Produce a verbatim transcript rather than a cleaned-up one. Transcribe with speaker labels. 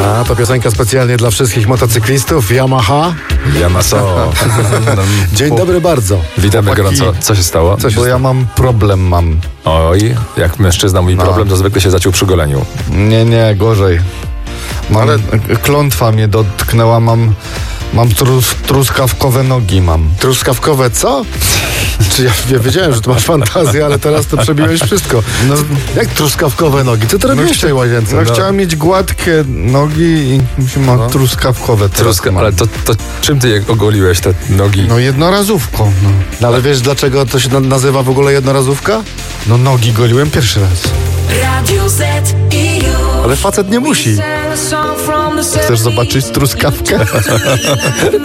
Speaker 1: A to piosenka specjalnie dla wszystkich motocyklistów Yamaha.
Speaker 2: Yamaha.
Speaker 1: Dzień dobry bardzo.
Speaker 2: Witamy
Speaker 3: Chłopaki.
Speaker 2: gorąco. Co się stało?
Speaker 1: Co się
Speaker 3: Bo ja mam problem, mam.
Speaker 2: Oj, jak mężczyzna mówi
Speaker 3: No.
Speaker 2: problem, to zwykle się zaciął przy goleniu.
Speaker 3: Nie, nie, gorzej. Mam, Ale klątwa mnie dotknęła, mam, mam trus, truskawkowe nogi mam.
Speaker 1: Truskawkowe co? Czy ja, ja wiedziałem, że tu masz fantazję, ale teraz to przebiłeś wszystko. No, jak truskawkowe nogi? Co ty robiłeś w tej łazience?
Speaker 3: No,
Speaker 1: No.
Speaker 3: chciałem mieć gładkie nogi i mam
Speaker 1: No.
Speaker 3: truskawkowe teraz
Speaker 2: Truska,
Speaker 3: mam.
Speaker 2: ale to, to czym ty je ogoliłeś, te nogi?
Speaker 3: No jednorazówką. No.
Speaker 1: No, ale wiesz, dlaczego to się na- nazywa w ogóle jednorazówka?
Speaker 3: no nogi goliłem pierwszy raz.
Speaker 4: Radio Z i U.
Speaker 1: Ale facet nie musi.
Speaker 3: Chcesz zobaczyć truskawkę?